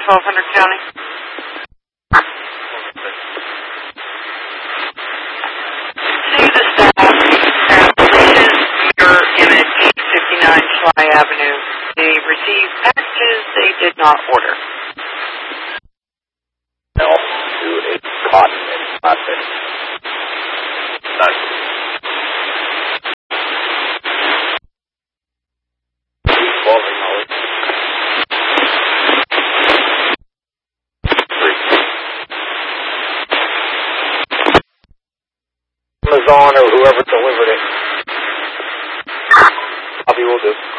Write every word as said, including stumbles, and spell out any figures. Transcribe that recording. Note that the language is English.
twelve hundred County. To the staff, please your image fifty-nine Schley Avenue. They received packages they did not order. No, to a cotton and plastic. Nice. Closing knowledge. Amazon or whoever delivered it. Copy will do.